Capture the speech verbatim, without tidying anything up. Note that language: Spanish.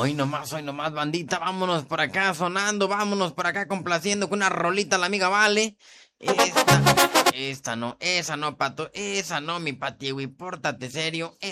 Hoy nomás, hoy nomás, bandita, vámonos por acá sonando, vámonos por acá complaciendo con una rolita a la amiga Vale. Esta, esta no, esa no, pato, esa no, mi patiwi, pórtate serio.